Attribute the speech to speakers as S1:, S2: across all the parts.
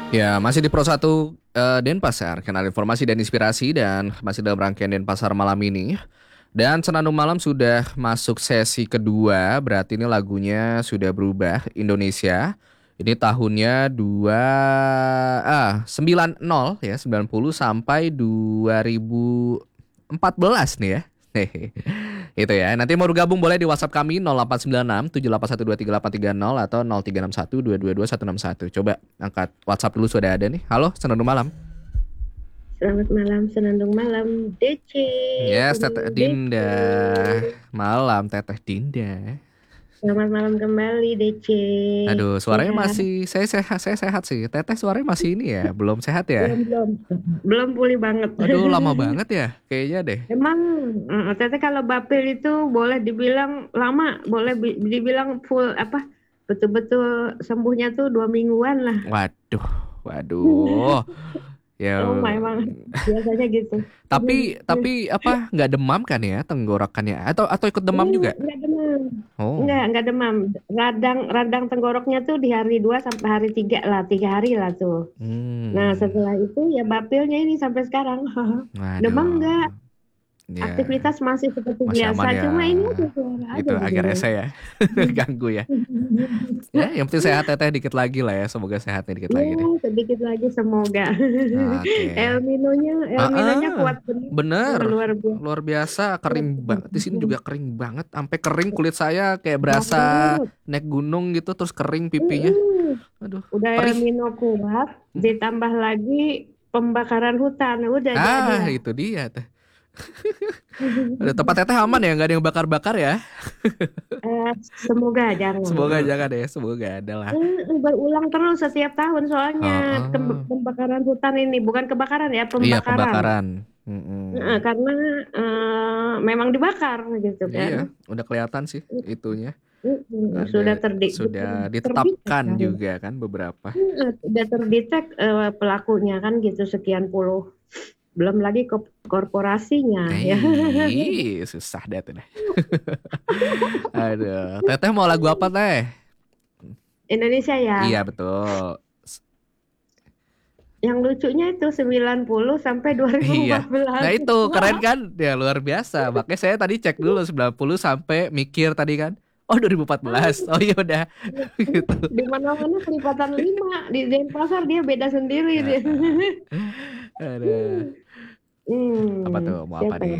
S1: Ya, masih di Pro 1 Denpasar, kenal informasi dan inspirasi dan masih dalam rangkaian Denpasar malam ini. Dan Senandung Malam sudah masuk sesi kedua, berarti ini lagunya sudah berubah Indonesia. Ini tahunnya 90 ya, 90 sampai 2014 nih ya. Hehe. Itu ya. Nanti mau gabung boleh di WhatsApp kami 0896 781233830 atau 0361 222 161. Coba angkat WhatsApp dulu sudah ada nih. Halo, Senandung Malam.
S2: Selamat malam, senandung malam, DC.
S1: Yes, Teteh
S2: Ini DC.
S1: Dinda. Malam, Teteh Dinda.
S2: Selamat malam kembali, DC.
S1: Aduh, suaranya
S2: Sehat?
S1: masih saya sehat sih. Teteh suaranya masih ini ya, belum sehat ya.
S2: Belum, belum. Belum pulih banget.
S1: Aduh, lama banget ya kayaknya deh.
S2: Emang, Tete kalau Bapil itu boleh dibilang lama, boleh dibilang full apa? Betul-betul sembuhnya tuh 2 mingguan lah.
S1: Waduh, waduh. Ya,
S2: Oh, emang biasanya gitu.
S1: tapi apa nggak demam kan ya tenggorokannya atau ikut demam juga?
S2: Enggak demam.
S1: Oh.
S2: Enggak demam. Radang radang tenggoroknya tuh di hari 2 sampai hari 3 lah, 3 hari lah tuh. Nah,
S1: Hmm.
S2: setelah itu ya bapilnya ini sampai sekarang. Demam enggak,
S1: Waduh. Ya,
S2: aktivitas masih seperti
S1: masih
S2: biasa,
S1: aman ya.
S2: cuma ini aja suara
S1: Itu
S2: aja
S1: agak
S2: begini.
S1: rese ya. Ganggu ya. Ya, yang penting sehat teteh dikit lagi lah ya. Semoga sehat nih dikit
S2: Ya,
S1: lagi deh.
S2: sedikit lagi semoga. El
S1: Oke.
S2: Ninonya, El
S1: Ah,
S2: Ninonya
S1: ah,
S2: kuat benar.
S1: bener.
S2: Luar biasa.
S1: Luar biasa kering banget. Di sini juga kering banget. Sampai kering kulit saya kayak berasa
S2: Banget.
S1: naik gunung gitu terus kering pipinya.
S2: Mm-mm.
S1: Aduh,
S2: Udah El
S1: perih.
S2: Nino kuat, ditambah lagi pembakaran hutan, udah jadi
S1: Ah,
S2: lah.
S1: itu dia teh. Aduh, tempat teteh aman ya, nggak ada yang bakar-bakar ya.
S2: Eh, Semoga jangan.
S1: Semoga jangan ya, semoga ada lah.
S2: Berulang terus setiap tahun soalnya
S1: Heeh.
S2: pembakaran hutan ini bukan kebakaran ya,
S1: Iya,
S2: pembakaran.
S1: pembakaran. Mm-mm.
S2: Karena memang dibakar gitu kan.
S1: Iya, udah kelihatan sih itunya. Ada
S2: Sudah
S1: sudah
S2: terdetek
S1: ditetapkan
S2: kan.
S1: juga kan beberapa.
S2: Sudah terdetek pelakunya kan gitu sekian puluh. Belum lagi korporasinya ya.
S1: Susah deh tuh deh. Aduh, Teteh mau lagu apa teh?
S2: Indonesia
S1: Iya
S2: ya.
S1: betul.
S2: Yang lucunya itu 90 sampai
S1: Iya.
S2: 2014.
S1: Nah itu keren kan? Ya luar biasa. Makanya saya tadi cek dulu 90 sampai mikir tadi kan. Oh 2014. Oh iya udah. Gitu.
S2: Di mana-mana kelipatan 5 di Denpasar dia beda sendiri dia.
S1: Aduh. Apa tuh? Mau apa
S2: Siapa
S1: nih?
S2: ya?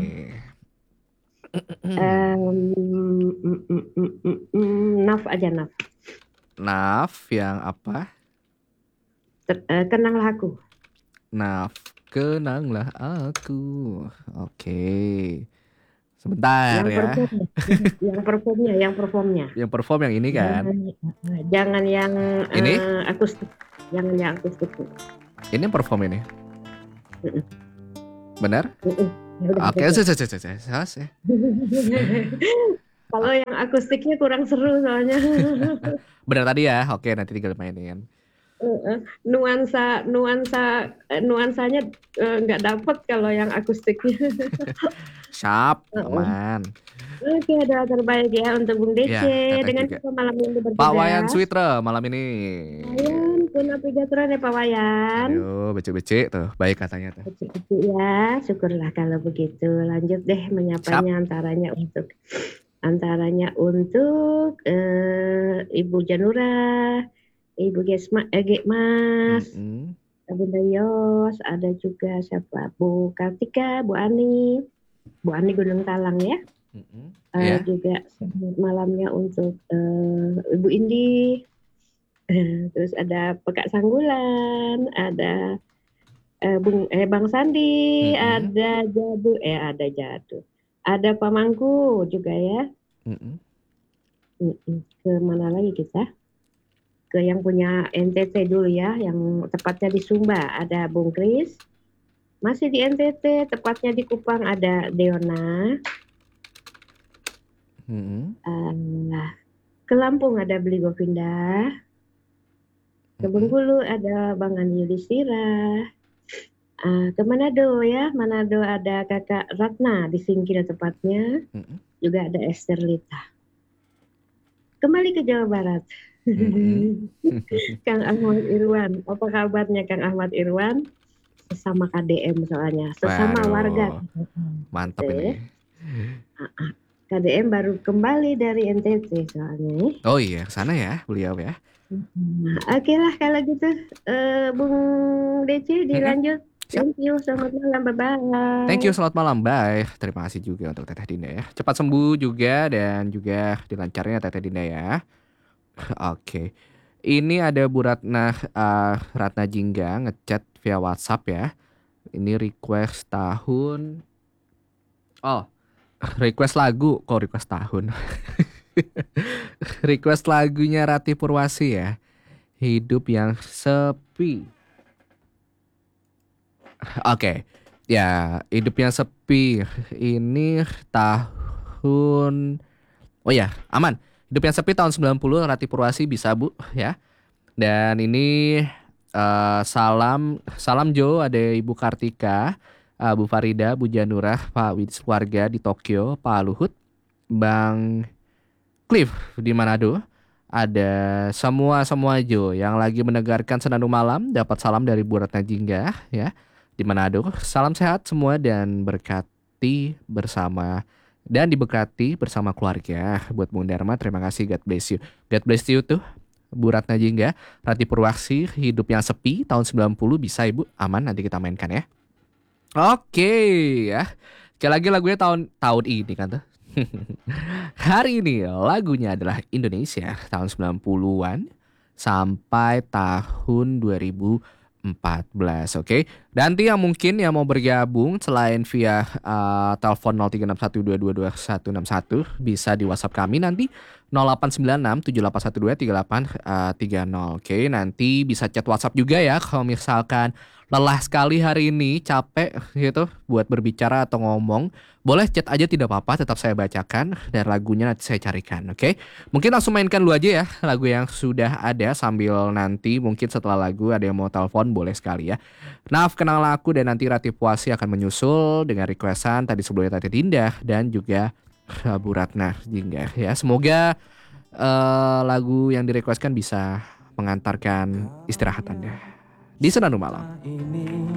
S2: Naf aja Naf.
S1: Naf yang apa?
S2: Kenanglah aku.
S1: Naf, kenanglah aku. Oke. Sebentar
S2: Yang
S1: ya.
S2: performnya, yang performnya.
S1: Yang perform yang ini kan.
S2: Jangan, jangan yang
S1: Ini?
S2: akustik, jangan yang akustik.
S1: Ini yang perform ini.
S2: Mm-mm,
S1: Benar?
S2: mm-mm. Ya udah,
S1: Oke,
S2: betul.
S1: selesai.
S2: Kalau yang akustiknya kurang seru soalnya.
S1: Benar tadi ya. Oke, nanti tinggal mainin.
S2: Nuansa nuansa nuansanya nggak dapet kalau yang akustiknya.
S1: Sharp,
S2: Heeh.
S1: aman.
S2: Oke, doa terbaik ya untuk Bung DC
S1: Ya, teteh
S2: dengan
S1: juga.
S2: kita malam ini
S1: Pak Wayan
S2: bertugas.
S1: Suitra malam ini.
S2: Wayan, pun aplikasinya ya Pak Wayan.
S1: Aduh, becek-becek tuh. Baik katanya tuh.
S2: Kecil-kecil ya, syukurlah kalau begitu. Lanjut deh
S1: Siap.
S2: menyapanya antaranya untuk Ibu Janura, Ibu Gekmas,
S1: Mm-mm.
S2: Bunda Yos, ada juga siapa? Bu Kartika, Bu Ani Gunung Talang ya.
S1: Mm-mm. Ya.
S2: Juga selamat malamnya untuk Ibu Indi. Terus ada Pekak Sanggulan, ada Bang Sandi,
S1: Mm-mm.
S2: ada Pamangku juga ya.
S1: Mm-mm.
S2: Ke mana lagi kita? Ke yang punya NTT dulu ya, yang tepatnya di Sumba ada Bung Kris. Masih di NTT, tepatnya di Kupang ada Deona.
S1: Mm-mm.
S2: Ke Lampung ada Beli Govinda. Ke
S1: Mm-mm.
S2: Bengkulu ada Bang Andi Yudhistira. Ke Manado ya, Manado ada Kakak Ratna di Singkil tepatnya.
S1: Mm-mm.
S2: Juga ada Esther Lita. Kembali ke Jawa Barat.
S1: Mm-mm.
S2: Kang Ahmad Irwan, apa kabarnya Kang Ahmad Irwan? Sesama KDM soalnya, sesama warga.
S1: Waduh, mantap ini.
S2: Gitu. KDM baru kembali dari NTT soalnya.
S1: Oh iya, ke sana ya beliau ya.
S2: Nah, oke lah kalau gitu, Bung Deci
S1: Mm-mm.
S2: dilanjut.
S1: Siap.
S2: Thank you, selamat malam,
S1: Thank you,
S2: bye-bye.
S1: selamat malam, bye. Terima kasih juga untuk Teteh Dinda ya. Cepat sembuh juga dan juga dilancarnya Teteh Dinda ya. Oke. Ini ada Bu Ratna Ratna Jingga ngechat via WhatsApp ya. Ini request tahun. Oh, request lagu. Kok request tahun? Request lagunya Rati Purwasi ya. Hidup yang sepi. Oke. Ya, hidup yang sepi. Ini tahun. Oh ya, aman. Hidup yang sepi tahun 90 Rati Purwasi bisa Bu ya. Dan ini salam salam Jo, ada Ibu Kartika, Bu Farida, Bu Janurah, Pak Widis keluarga di Tokyo, Pak Luhut, Bang Cliff di Manado. Ada semua Jo yang lagi mendengarkan Senandung Malam dapat salam dari Bu Ratna Jingga ya di Manado. Salam sehat semua dan berkati bersama dan diberkati bersama keluarga. Buat Bung Dharma, terima kasih. God bless you. God bless you tuh. Bu Ratna Jingga, Rati Purwaksi, Hidup yang Sepi tahun 90 bisa Ibu, aman nanti kita mainkan ya. Oke ya. Sekali lagi lagunya tahun tahun ini kan tuh. Hari ini lagunya adalah Indonesia tahun 90-an sampai tahun 2014, oke. Nanti yang mungkin yang mau bergabung selain via telepon 0361222161 bisa di WhatsApp kami nanti 089678123830. Oke, nanti bisa chat WhatsApp juga ya kalau misalkan lelah sekali hari ini, capek gitu buat berbicara atau ngomong. Boleh chat aja tidak apa-apa, tetap saya bacakan dan lagunya nanti saya carikan, oke? Mungkin langsung mainkan dulu aja ya lagu yang sudah ada sambil nanti mungkin setelah lagu ada yang mau telepon boleh sekali ya. Naaf kenal aku dan nanti Rati Puasi akan menyusul dengan requestan tadi sebelumnya Tati Dinda dan juga Bu Ratna Jingga ya. Semoga lagu yang direquestkan bisa mengantarkan istirahat Anda di Senandung Malam.